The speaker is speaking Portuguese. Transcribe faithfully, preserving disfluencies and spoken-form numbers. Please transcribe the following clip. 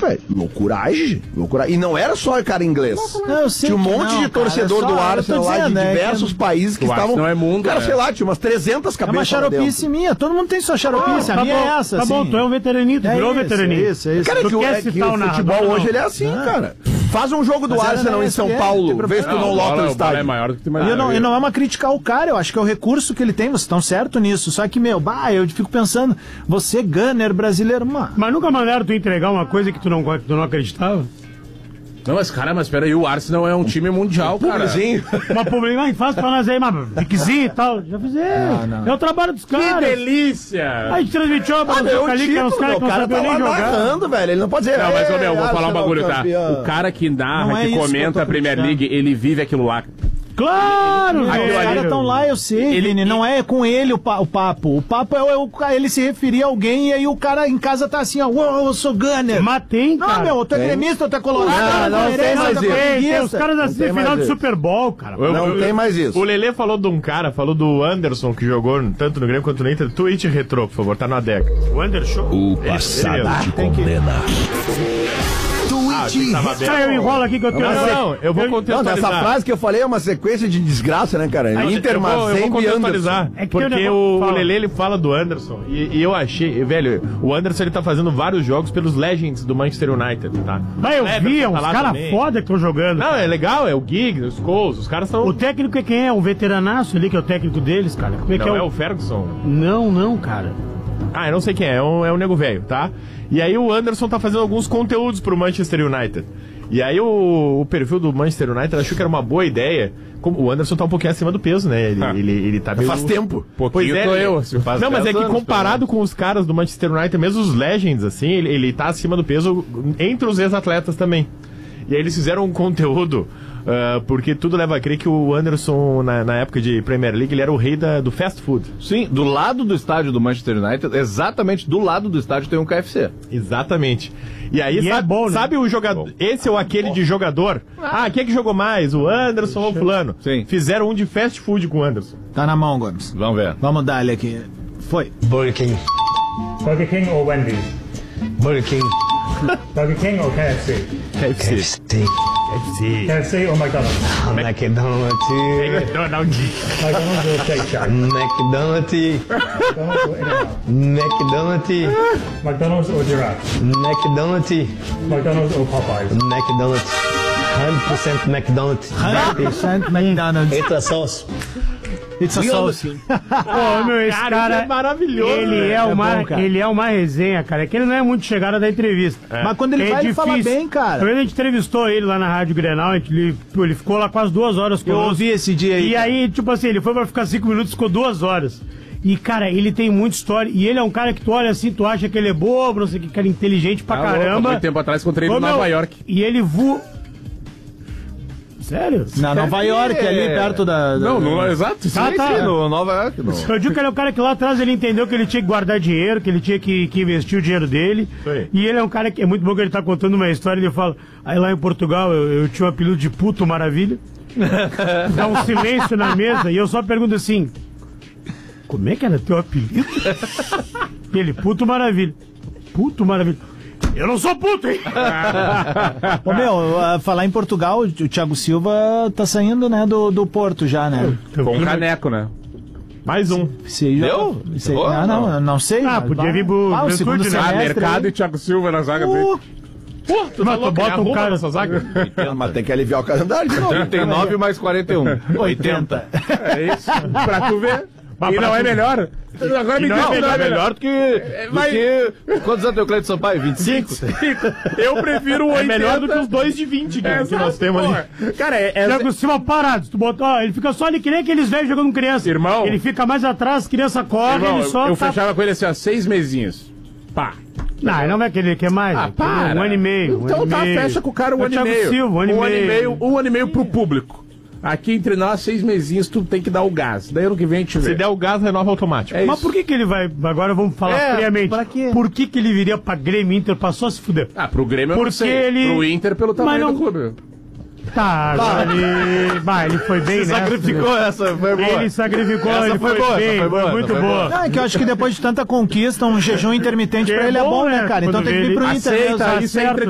velho. Loucuragem. Loucuragem. E não era só cara inglês. Não, tinha um monte não, de torcedor cara, do só, Arsenal lá de diversos é que... países que o estavam... não é mundo, cara, né? sei lá, tinha umas trezentas cabeças. É uma xaropice minha. Todo mundo tem sua xaropice. Ah, a tá minha bom, é essa, Tá assim. bom, tu é um veteranito, é virou isso, veteranito. É isso, é isso. Cara, tu que, quer é, que citar o o futebol narrador, hoje não. ele é assim, Ah. cara. Faz um jogo do Mas Arsenal era em São S P N, Paulo, vê se tu não Não, lota bola- o bola estádio. é maior do que tu E, imagina. não, e não é uma criticar o cara, eu acho que é o recurso que ele tem, vocês estão certo nisso. Só que, meu, bah, eu fico pensando, você gunner brasileiro, mano. Mas nunca mandaram tu entregar uma coisa que tu não, que tu não acreditava? Não, mas cara, mas peraí, o Arsenal é um time mundial, cara. Publizinho. Uma publicidade, faz pra nós aí, uma piquezinho e tal. Já fizemos. Não, não. É o trabalho dos Que caras. delícia! A gente transmitiu a Ah, bola meu, do ali, que é os título, caras o que não cara tá sabiam lá nem jogar. narrando, velho. Ele não pode dizer... Não, mas, ô, "Ei, meu, vou falar um Arsenal bagulho, tá? campeão." O cara que narra, Não é que isso que eu comenta tô a Premier criticando. League, ele vive aquilo lá. Claro, Os velho. caras estão lá, eu sei, Ele- Vini, não é com ele o, pa- o papo. O papo é, o- é ele se referir a alguém e aí o cara em casa tá assim, ó, uou, eu sou gunner. Mas tem, Não, cara. meu, tu é gremista, tu é colorado, Não, tu é não tem palmeirense, mais tu é isso. Tem, tem, flamenguista. os caras assistem tem mais final de isso. Super Bowl, cara. Eu- Não eu- tem mais isso. O Lelê falou de um cara, falou do Anderson, que jogou tanto no Grêmio quanto no Inter. Tweet retrô, por favor, tá na década. O Anderson. O Ele passado mesmo. te condena. Ah, achei que tava aberto. Cara, eu enrolo aqui que eu tenho... Não, não, eu vou Não, contextualizar. dessa frase que eu falei é uma sequência de desgraça, né, cara? Aí, Inter, eu vou, eu vou Mazembe e contextualizar, Anderson. É que tem um porque negócio- o, o fala. Lelê ele fala do Anderson e, e eu achei, velho, o Anderson ele tá fazendo vários jogos pelos Legends do Manchester United, tá? Mas eu Everton vi, é tá uns lá caras também. foda que estão jogando. Não, é legal, é o Giggs, os Scholes, os caras são... O técnico é quem é? Um veteranaço ali, que é o técnico deles, cara. Como é que Não, é é o... o Ferguson. Não, não, cara. Ah, eu não sei quem é, é um, é um nego velho, tá? E aí o Anderson tá fazendo alguns conteúdos pro Manchester United. E aí o, o perfil do Manchester United achou que era uma boa ideia. Como o Anderson tá um pouquinho acima do peso, né? Ele, Ah. ele, ele tá meio... Faz tempo. Pois Pouquinho é, tô ele- eu, se faz Não, mas dez é que anos, comparado com os caras do Manchester United, mesmo os Legends, assim, ele, ele tá acima do peso entre os ex-atletas também. E aí eles fizeram um conteúdo, ah, porque tudo leva a crer que o Anderson, na, na época de Premier League, ele era o rei da, do fast food. Sim, do lado do estádio do Manchester United, exatamente do lado do estádio tem um K F C. Exatamente. E aí, E é sabe, bom, né? sabe o jogador, esse ou aquele de jogador? Ah, quem é que jogou mais? O Anderson ou o fulano? Sim. Fizeram um de fast food com o Anderson. Tá na mão, Gomes. Vamos ver. Vamos dar ele aqui. Foi. Burger King. Burger King ou Wendy's? Burger King. Burger King ou K F C? K F C. K F C. K K F C ou McDonald's? McDonald's. Donald. McDonald's ou Shake Shack? McDonald's. McDonald's ou In-N-Out? McDonald's. McDonald's ou Giraffe? McDonald's. McDonald's ou Popeyes? McDonald's. cem por cento McDonald's. cem por cento McDonald's. Extra sauce. It's a sauce. Pô, meu, esse Cara, cara, isso é maravilhoso, Ele velho. é, É uma, bom, cara. ele é uma resenha, cara. É que ele não é muito chegada da entrevista. Mas quando ele É vai, ele fala difícil. bem, cara. Também a gente entrevistou ele lá na Rádio Grenal, a gente, ele, pô, ele ficou lá quase duas horas Eu conosco. ouvi esse dia aí. E cara. aí, tipo assim, ele foi pra ficar cinco minutos, ficou duas horas. E, cara, ele tem muita história. E ele é um cara que tu olha assim, tu acha que ele é bobo, não sei o que, cara inteligente pra Tá louco, caramba. muito tempo atrás encontrei ele Ô, em meu, Nova York. E ele voa... Sério? Na Nova York, ali perto da. da- Não, não, exato. Ah, sim, tá. sim, No Nova York, não. Eu digo que ele é um cara que lá atrás ele entendeu que ele tinha que guardar dinheiro, que ele tinha que, que investir o dinheiro dele. Sim. E ele é um cara que é muito bom que ele tá contando uma história. Ele fala: aí lá em Portugal eu, eu tinha um apelido de Puto Maravilha. Dá um silêncio na mesa e eu só pergunto assim: como é que era teu apelido? E ele: Puto Maravilha. Puto Maravilha. Eu não sou puto, hein? Ô, meu, a falar em Portugal, o Thiago Silva tá saindo, né, do, do Porto já, né? Com um caneco, né? Mais um. Sei, já- Deu? sei- Oh, ah, não, não. não sei. Ah, mas podia vai- vir pro ah, o Juventude, segundo né? Ah, semestre Mercado aí. e Thiago Silva na zaga dele. Uh, Pô, tu Mas tu bota um cara- nessa zaga? Ah, mas tem que aliviar o calendário de novo. trinta e nove mais quarenta e um. oitenta. É isso. Pra tu ver. E não é melhor. Agora me diz Não, que não é é melhor. melhor do que. Do mas- que... Quantos anos tem o Cleiton Sampaio? vinte e cinco? Eu prefiro o É oitenta. melhor do que os dois de vinte que, É, que nós temos ali. porra. Cara, é, é, Thiago Silva parado. Se tu botar, ó, ele fica só ali que nem aqueles velhos jogando criança. Irmão. Ele fica mais atrás, criança corre, irmão, ele só. eu tá... fechava com ele assim, ó, seis mesinhos. Pá. Não, ele não vai querer, quer mais. Ah, né? para. Um ano e meio. um Então ano e tá, meio. fecha com o cara um É ano e Thiago meio. Silva, um ano e um ano e meio. meio. Um ano e meio pro público. Aqui entre nós, seis mesinhos, tu tem que dar o gás. Daí ano que vem a gente vê. Se der o gás, renova automático. É Mas isso. por que que ele vai... Agora vamos falar É, friamente. pra quê? Por que que ele viria pra Grêmio Inter pra só se fuder? Ah, pro Grêmio eu não Porque sei. ele- Pro Inter pelo tamanho Mas do não- clube. Tá, agora ele... Bah, ele foi bem, né? Sacrificou essa, foi boa. Ele sacrificou, Essa ele foi foi, boa, essa bem, foi boa, essa muito foi boa. boa. Não, é que eu acho que depois de tanta conquista, um jejum intermitente Que pra é ele é bom, bom, né? né, cara? Então Quando tem que vir ele pro Inter aceita mesmo. isso é certo.